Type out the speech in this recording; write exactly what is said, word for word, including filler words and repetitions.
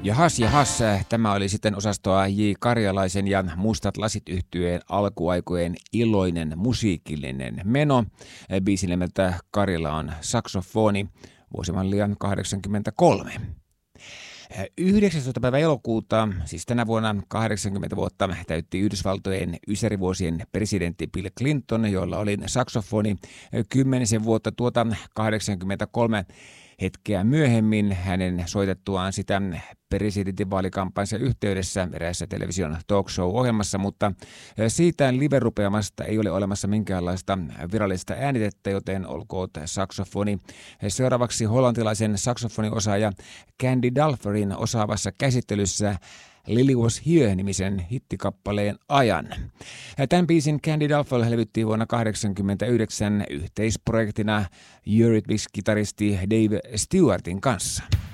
Jahas, jahas, tämä oli sitten osastoa J. Karjalaisen ja Mustat lasit -yhtyeen alkuaikojen iloinen musiikillinen meno. Biisin nimeltä Karjala on saksofoni, vuosimallia kahdeksankymmentäkolme. yhdeksästoista päivä elokuuta, siis tänä vuonna kahdeksankymmentä vuotta, täytti Yhdysvaltojen ysärivuosien presidentti Bill Clinton, jolla oli saksofoni kymmenisen vuotta tuota kahdeksankymmentäkolme hetkeä myöhemmin hänen soitettuaan sitä presidentinvaalikampanjansa yhteydessä eräässä television talk show-ohjelmassa, mutta siitä live-rupeamasta ei ole olemassa minkäänlaista virallista äänitettä, joten olkoot saksofoni. Seuraavaksi hollantilaisen saksofoniosaaja Candy Dulferin osaavassa käsittelyssä Lily Was Here-nimisen hittikappaleen ajan. Tämän biisin Candy Dulfer levyttiin vuonna kahdeksankymmentäyhdeksän yhteisprojektina Eurythmics-kitaristi Dave Stewartin kanssa.